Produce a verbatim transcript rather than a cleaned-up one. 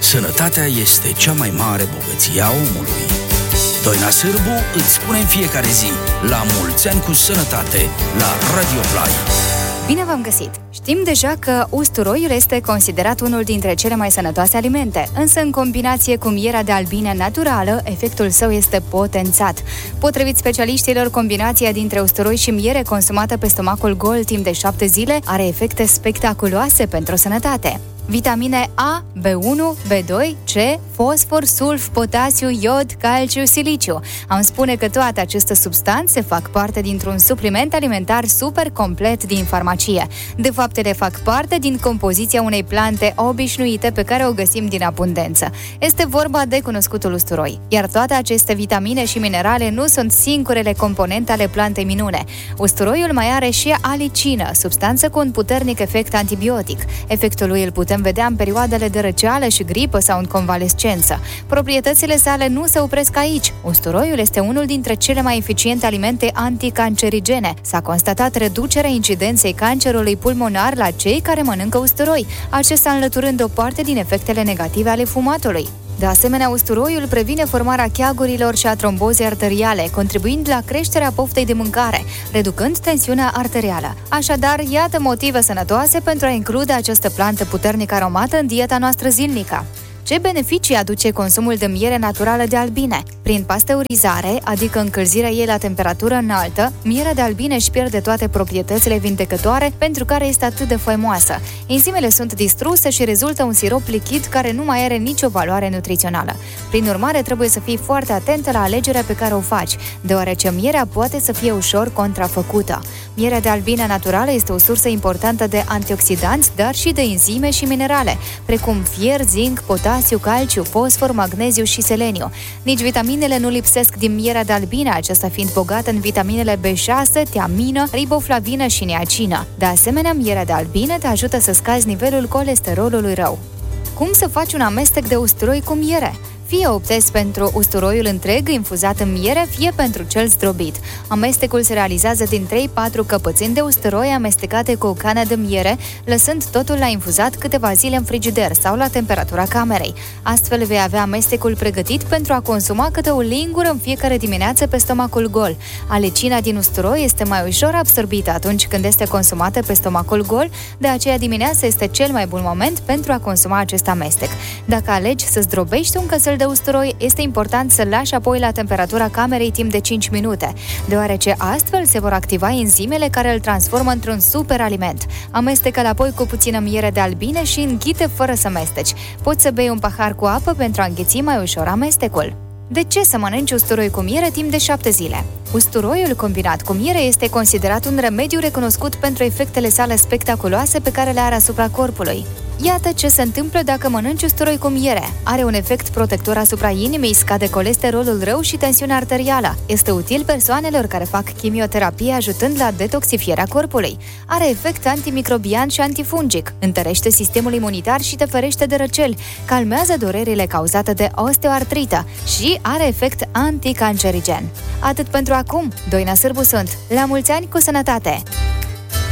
Sănătatea este cea mai mare bogăție a omului. Doina Sârbu îți spune în fiecare zi: la mulți ani cu sănătate, la Radio Play. Bine v-am găsit! Știm deja că usturoiul este considerat unul dintre cele mai sănătoase alimente, însă în combinație cu mierea de albine naturală, efectul său este potențat. Potrivit specialiștilor, combinația dintre usturoi și miere consumată pe stomacul gol timp de șapte zile are efecte spectaculoase pentru sănătate. Vitamine A, B unu, B doi, C, fosfor, sulf, potasiu, iod, calciu, siliciu. Am spune că toate aceste substanțe fac parte dintr-un supliment alimentar super complet din farmacie. De fapt, ele fac parte din compoziția unei plante obișnuite pe care o găsim din abundență. Este vorba de cunoscutul usturoi. Iar toate aceste vitamine și minerale nu sunt singurele componente ale plantei minune. Usturoiul mai are și alicină, substanță cu un puternic efect antibiotic. Efectul lui îl putem vedea în perioadele de răceală și gripă sau în convalescență. Proprietățile sale nu se opresc aici. Usturoiul este unul dintre cele mai eficiente alimente anticancerigene. S-a constatat reducerea incidenței cancerului pulmonar la cei care mănâncă usturoi, acesta înlăturând o parte din efectele negative ale fumatului. De asemenea, usturoiul previne formarea cheagurilor și a trombozei arteriale, contribuind la creșterea poftei de mâncare, reducând tensiunea arterială. Așadar, iată motive sănătoase pentru a include această plantă puternic aromată în dieta noastră zilnică. Ce beneficii aduce consumul de miere naturală de albine? Prin pasteurizare, adică încălzirea ei la temperatură înaltă, mierea de albine își pierde toate proprietățile vindecătoare pentru care este atât de faimoasă. Enzimele sunt distruse și rezultă un sirop lichid care nu mai are nicio valoare nutrițională. Prin urmare, trebuie să fii foarte atentă la alegerea pe care o faci, deoarece mierea poate să fie ușor contrafăcută. Mierea de albine naturală este o sursă importantă de antioxidanți, dar și de enzime și minerale, precum fier, zinc, potasiu, calciu, fosfor, magneziu și seleniu. Nici vitaminele nu lipsesc din mierea de albine, aceasta fiind bogată în vitaminele B șase, tiamină, riboflavină și niacină. De asemenea, mierea de albine te ajută să scazi nivelul colesterolului rău. Cum să faci un amestec de usturoi cu miere? Fie optezi pentru usturoiul întreg infuzat în miere, fie pentru cel zdrobit. Amestecul se realizează din trei patru căpățâni de usturoi amestecate cu o cană de miere, lăsând totul la infuzat câteva zile în frigider sau la temperatura camerei. Astfel vei avea amestecul pregătit pentru a consuma câte o lingură în fiecare dimineață pe stomacul gol. Alecina din usturoi este mai ușor absorbită atunci când este consumată pe stomacul gol, de aceea dimineața este cel mai bun moment pentru a consuma acest amestec. Dacă alegi să zdrobești un cățel de usturoi, este important să-l lași apoi la temperatura camerei timp de cinci minute, deoarece astfel se vor activa enzimele care îl transformă într-un super aliment. Amestecă-l apoi cu puțină miere de albine și înghite fără să mesteci. Poți să bei un pahar cu apă pentru a înghiți mai ușor amestecul. De ce să mănânci usturoi cu miere timp de șapte zile? Usturoiul combinat cu miere este considerat un remediu recunoscut pentru efectele sale spectaculoase pe care le are asupra corpului. Iată ce se întâmplă dacă mănânci usturoi cu miere. Are un efect protector asupra inimii, scade colesterolul rău și tensiunea arterială. Este util persoanelor care fac chimioterapie, ajutând la detoxifierea corpului. Are efect antimicrobian și antifungic, întărește sistemul imunitar și te ferește de răceli, calmează durerile cauzate de osteoartrită și are efect anticancerigen. Atât pentru acum, Doina Sârbu sunt. La mulți ani cu sănătate!